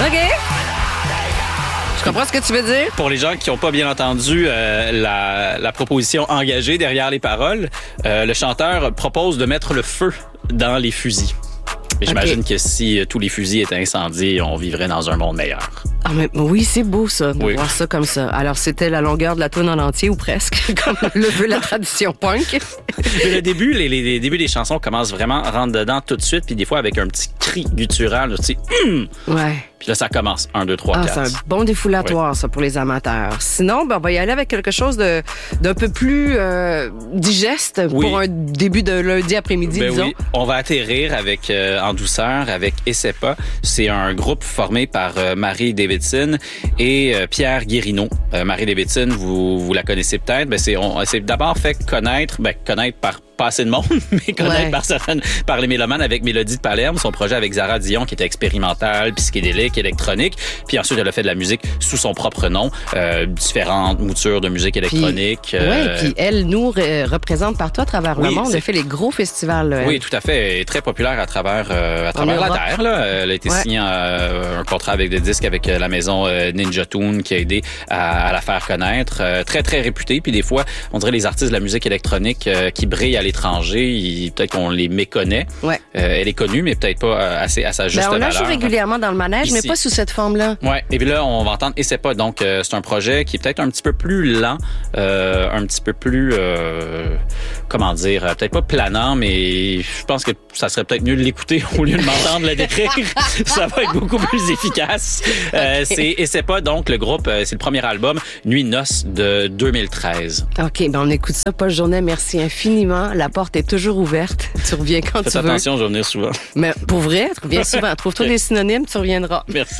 OK. Je comprends ce que tu veux dire. Pour les gens qui n'ont pas bien entendu la proposition engagée derrière les paroles, le chanteur propose de mettre le feu dans les fusils. Mais j'imagine que si tous les fusils étaient incendiés, on vivrait dans un monde meilleur. Ah, mais oui, c'est beau ça, de voir ça comme ça. Alors, c'était la longueur de la toune en entier, ou presque, comme le veut la tradition punk. Mais le début, les débuts des chansons commencent vraiment à rentrer dedans tout de suite, puis des fois avec un petit cri guttural, là, tu sais, Ouais. Puis là, ça commence. 1, 2, 3, 4. C'est un bon défoulatoire, ça, pour les amateurs. Sinon, on va y aller avec quelque chose d'un peu plus digeste pour un début de lundi après-midi, disons. Oui, on va atterrir avec en douceur avec ESEPA. C'est un groupe formé par Marie Davidson et Pierre Guérineau. Marie Davidson, vous la connaissez peut-être. On s'est d'abord fait connaître par pas assez de monde, mais connaître par les mélomanes avec Mélodie de Palerme, son projet avec Zara Dion qui était expérimental, psychédélique, électronique. Puis ensuite, elle a fait de la musique sous son propre nom, différentes moutures de musique électronique. Puis elle nous représente partout à travers le monde. Elle fait les gros festivals. Oui, tout à fait. Elle est très populaire à travers la Terre. Là. Elle a été signée un contrat avec des disques avec la maison Ninja Tune qui a aidé à la faire connaître. Très, très réputée. Puis des fois, on dirait les artistes de la musique électronique qui brillent à l'étranger, peut-être qu'on les méconnaît. Ouais. Elle est connue, mais peut-être pas assez à sa juste valeur. On la joue régulièrement dans le manège, mais pas sous cette forme-là. Ouais. Et puis là, on va entendre ESEPA. Donc, c'est un projet qui est peut-être un petit peu plus lent, un petit peu plus, comment dire, peut-être pas planant, mais je pense que ça serait peut-être mieux de l'écouter au lieu de m'entendre le décrire. Ça va être beaucoup plus efficace. C'est ESEPA, donc le groupe, c'est le premier album, Nuit Noce de 2013. OK, on écoute ça. Paul Journet, merci infiniment. La porte est toujours ouverte. Tu reviens quand tu veux. Faites attention, je vais venir souvent. Mais pour vrai, tu reviens souvent. Trouve-toi des synonymes, tu reviendras. Merci.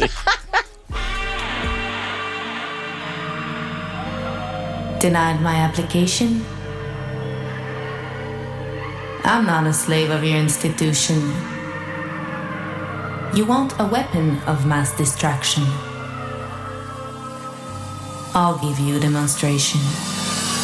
Denied my application. I'm not a slave of your institution. You want a weapon of mass distraction. I'll give you a demonstration.